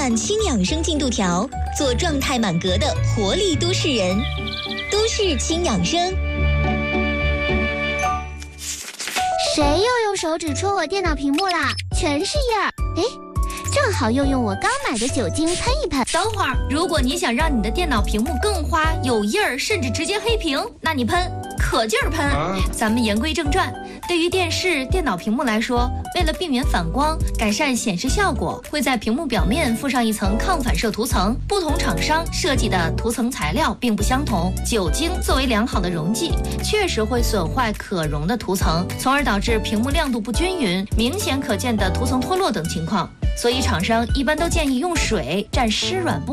款轻养生进度条，做状态满格的活力都市人。都市轻养生。 谁又用手指戳我电脑屏幕啦？全是印儿。哎，正好用我刚买的酒精喷一喷。 等会儿，如果你想让你的电脑屏幕更花、有印儿，甚至直接黑屏，那你喷，可劲儿喷。咱们言归正传，对于电视、电脑屏幕来说，为了避免反光，改善显示效果，会在屏幕表面附上一层抗反射涂层。不同厂商设计的涂层材料并不相同。酒精作为良好的溶剂，确实会损坏可溶的涂层，从而导致屏幕亮度不均匀、明显可见的涂层脱落等情况。所以厂商一般都建议用水蘸湿软布